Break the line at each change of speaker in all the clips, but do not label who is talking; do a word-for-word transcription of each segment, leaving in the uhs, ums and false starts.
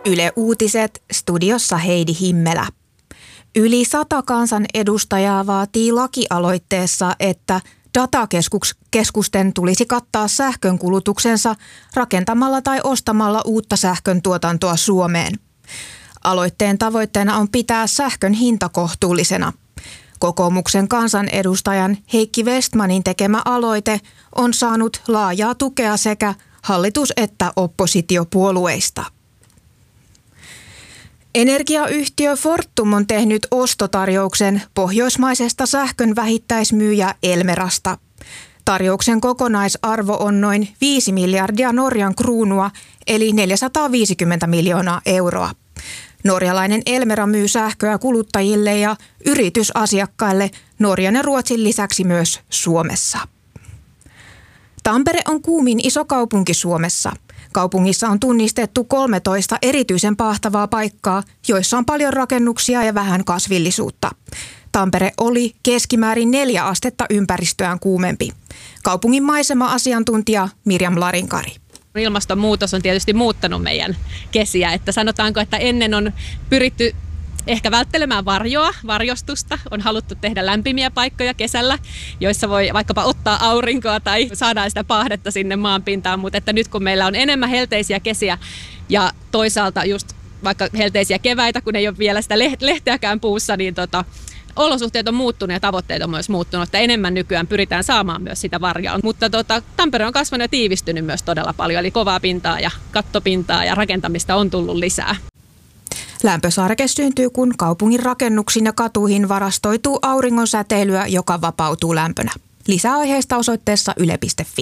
Yle Uutiset, studiossa Heidi Himmelä. Yli sata kansanedustajaa vaatii lakialoitteessa, että datakeskusten tulisi kattaa sähkönkulutuksensa rakentamalla tai ostamalla uutta sähkön tuotantoa Suomeen. Aloitteen tavoitteena on pitää sähkön hinta kohtuullisena. Kokoomuksen kansanedustajan Heikki Westmanin tekemä aloite on saanut laajaa tukea sekä hallitus- että oppositiopuolueista. Energiayhtiö Fortum on tehnyt ostotarjouksen pohjoismaisesta sähkön vähittäismyyjä Elmerasta. Tarjouksen kokonaisarvo on noin viisi miljardia Norjan kruunua, eli neljäsataaviisikymmentä miljoonaa euroa. Norjalainen Elmera myy sähköä kuluttajille ja yritysasiakkaille Norjan ja Ruotsin lisäksi myös Suomessa. Tampere on kuumin iso kaupunki Suomessa. Kaupungissa on tunnistettu kolmetoista erityisen pahtavaa paikkaa, joissa on paljon rakennuksia ja vähän kasvillisuutta. Tampere oli keskimäärin neljä astetta ympäristöään kuumempi. Kaupungin maisema-asiantuntija Mirjam Larinkari.
Ilmastonmuutos on tietysti muuttanut meidän kesiä, että sanotaanko, että ennen on pyritty ehkä välttelemään varjoa, varjostusta. On haluttu tehdä lämpimiä paikkoja kesällä, joissa voi vaikkapa ottaa aurinkoa tai saadaan sitä paahdetta sinne maanpintaan, mutta että nyt kun meillä on enemmän helteisiä kesiä ja toisaalta just vaikka helteisiä keväitä, kun ei ole vielä sitä lehteäkään puussa, niin tota, olosuhteet on muuttunut ja tavoitteet on myös muuttunut, että enemmän nykyään pyritään saamaan myös sitä varjoa. Mutta tota, Tampere on kasvanut ja tiivistynyt myös todella paljon, eli kovaa pintaa ja kattopintaa ja rakentamista on tullut lisää.
Lämpösarke syntyy, kun kaupungin rakennuksiin ja katuihin varastoituu auringon säteilyä, joka vapautuu lämpönä. Lisää aiheesta osoitteessa yle piste fi.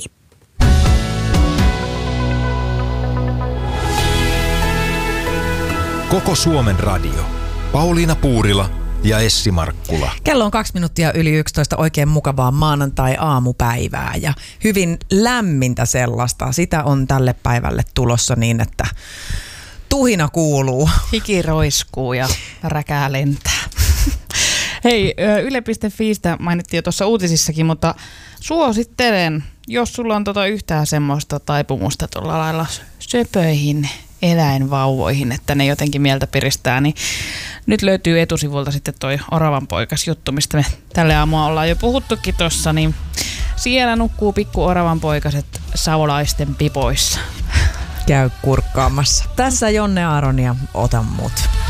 Koko Suomen radio. Pauliina Puurila ja Essi Markkula.
Kello on kaksi minuuttia yli yksitoista, oikein mukavaa maanantai-aamupäivää ja hyvin lämmintä sellaista. Sitä on tälle päivälle tulossa niin, että tuhina kuuluu.
Hiki roiskuu ja räkää lentää. Hei, yle piste fiistä mainittiin jo tuossa uutisissakin, mutta suosittelen, jos sulla on tota yhtään semmoista taipumusta tuolla lailla söpöihin eläinvauvoihin, että ne jotenkin mieltä piristää, niin nyt löytyy etusivulta sitten toi Oravan poikas juttu, mistä me tälle aamua ollaan jo puhuttukin tossa, niin siellä nukkuu pikku oravan poikaset savolaisten pipoissa.
Käy kurkkaamassa. Tässä Jonne Aaron ja Ota mut.